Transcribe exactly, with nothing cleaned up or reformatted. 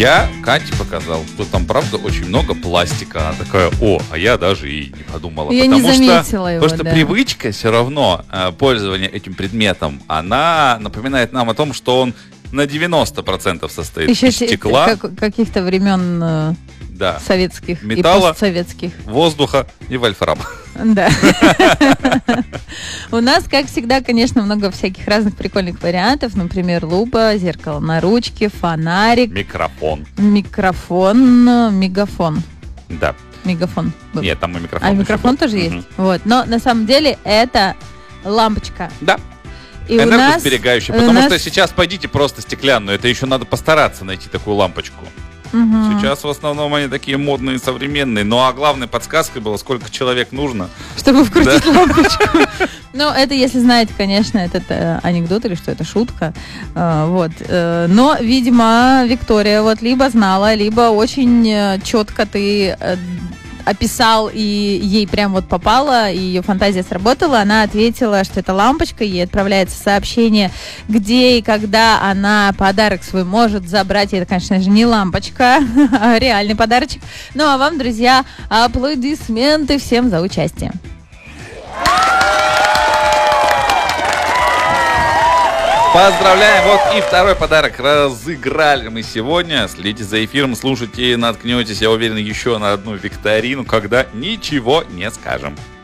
Я Кате показал, что там, правда, очень много пластика. Она такая: о, а я даже и не подумала. Я потому не заметила что, его, Потому что да. привычка все равно э, пользования этим предметом, она напоминает нам о том, что он на девяносто процентов состоит Еще из стекла, как, каких-то времен э, да, советских металла, и постсоветских. воздуха и вольфрама. Да. У нас, как всегда, конечно, много всяких разных прикольных вариантов. Например, лупа, зеркало на ручке, фонарик, Микрофон. микрофон, мегафон. Да. Мегафон был. Нет, там и микрофон. А еще микрофон был. тоже Мгм. есть. Вот. Но на самом деле это лампочка. Да. И у нас, Энергосберегающая. у Потому нас- что сейчас пойдите просто стеклянную. Это еще надо постараться найти такую лампочку. Мгм. Сейчас в основном они такие модные, современные. Ну а главной подсказкой было, сколько человек нужно. Чтобы вкрутить лампочку. Ну, это, если знаете, конечно, этот э, анекдот или что это шутка. Э, вот. Э, но, видимо, Виктория вот либо знала, либо очень э, четко ты э, описал, и ей прям вот попало, и ее фантазия сработала. Она ответила, что это лампочка, ей отправляется сообщение, где и когда она подарок свой может забрать. И это, конечно же, не лампочка, а реальный подарочек. Ну, а вам, друзья, аплодисменты всем за участие. Поздравляем! Вот и второй подарок разыграли мы сегодня. Следите за эфиром, слушайте, наткнетесь, я уверен, еще на одну викторину, когда ничего не скажем.